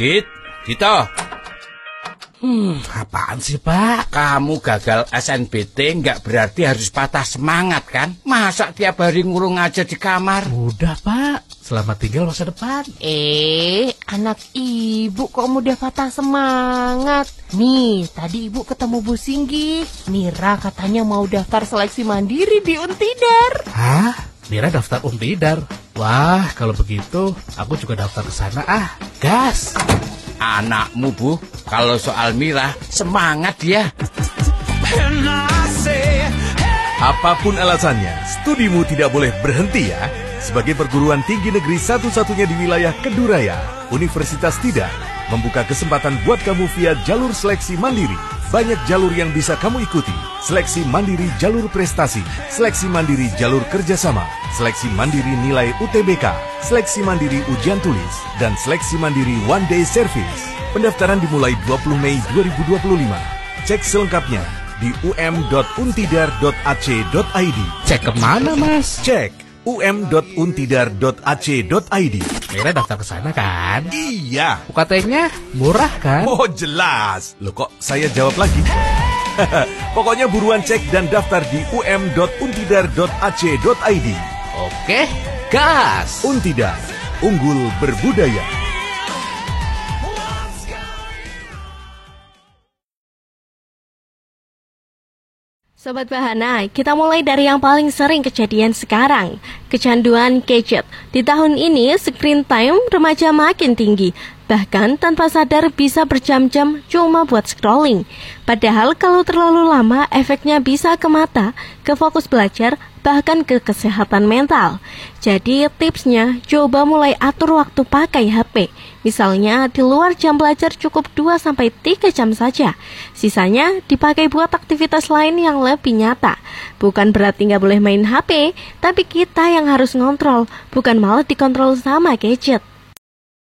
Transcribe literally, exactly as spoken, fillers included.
Dit, Dito. Hmm, apaan sih, Pak? Kamu gagal S N B T nggak berarti harus patah semangat, kan? Masa tiap hari ngurung aja di kamar? Udah, Pak. Selamat tinggal masa depan. Eh, anak ibu kok mudah patah semangat? Nih, tadi ibu ketemu Bu Singgi. Mira katanya mau daftar seleksi mandiri di Untidar. Hah? Mira daftar Untidar? Wah, kalau begitu aku juga daftar ke sana ah. Gas! Anakmu, Bu, kalau soal Mira, semangat dia. Apapun alasannya, studimu tidak boleh berhenti ya. Sebagai perguruan tinggi negeri satu-satunya di wilayah Keduraya, Universitas Tidar membuka kesempatan buat kamu via jalur seleksi mandiri. Banyak jalur yang bisa kamu ikuti. Seleksi mandiri jalur prestasi, seleksi mandiri jalur kerjasama, seleksi mandiri nilai U T B K, seleksi mandiri ujian tulis, dan seleksi mandiri one day service. Pendaftaran dimulai dua puluh Mei dua ribu dua puluh lima. Cek selengkapnya di u m dot untidar dot a c dot i d. Cek kemana, Mas? Cek u m dot untidar dot a c dot i d. Mira daftar ke sana kan? Iya. U K T-nya murah kan? Oh jelas. Loh kok saya jawab lagi? Pokoknya buruan cek dan daftar di u m dot untidar dot a c dot i d. Oke, gas! Untidar, unggul berbudaya. Sobat Bahana, kita mulai dari yang paling sering kejadian sekarang, kecanduan gadget. Di tahun ini, screen time remaja makin tinggi, bahkan tanpa sadar bisa berjam-jam cuma buat scrolling. Padahal kalau terlalu lama, efeknya bisa ke mata, ke fokus belajar, bahkan ke kesehatan mental. Jadi tipsnya, coba mulai atur waktu pakai H P. Misalnya di luar jam belajar cukup dua sampai tiga jam saja. Sisanya dipakai buat aktivitas lain yang lebih nyata. Bukan berarti nggak boleh main H P, tapi kita yang harus ngontrol, bukan malah dikontrol sama gadget.